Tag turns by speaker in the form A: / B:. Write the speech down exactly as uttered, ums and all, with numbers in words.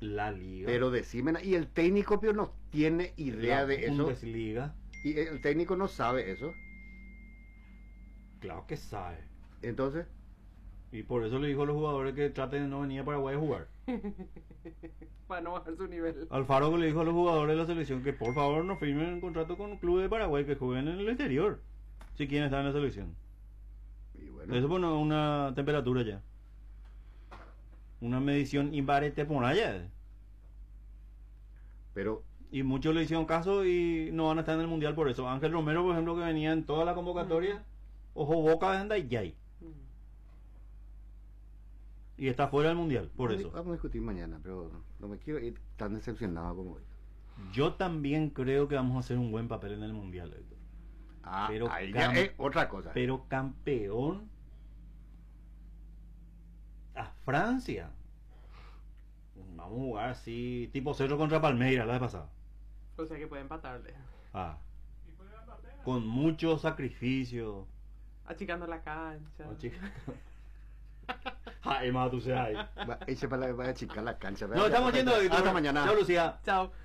A: la liga.
B: Pero decime, y el técnico pero no tiene idea
A: la
B: de eso.
A: Bundesliga.
B: Y el técnico no sabe eso.
A: Claro que sabe.
B: Entonces,
A: Y por eso le dijo a los jugadores que traten de no venir a Paraguay a jugar.
C: Para no bajar su nivel.
A: Alfaro que le dijo a los jugadores de la selección que por favor no firmen un contrato con un club de Paraguay, que jueguen en el exterior, si quieren estar en la selección.
B: y bueno,
A: Eso pone una temperatura ya. Una medición imparete por allá.
B: pero
A: Y muchos le hicieron caso y no van a estar en el mundial por eso. Ángel Romero, por ejemplo, que venía en toda la convocatoria, ojo boca anda y yay. Y está fuera del mundial, por
B: vamos,
A: eso.
B: vamos a discutir mañana, pero no me quiero ir tan decepcionado como hoy.
A: Yo también creo que vamos a hacer un buen papel en el mundial, Héctor.
B: Ah,
A: Pero
B: ahí ya
A: cam-
B: es otra cosa.
A: Pero campeón a Francia. Vamos a jugar así, tipo Cerro contra Palmeiras la vez pasada.
C: O sea que puede empatarle.
A: Ah, con mucho sacrificio.
C: Achicando la cancha.
A: Oh, chica. Ay, más tú seas ahí.
B: Va, eche para, la- para achicar la cancha.
A: No, estamos yendo.
B: Hasta mañana.
A: Chao, Lucía.
C: Chao.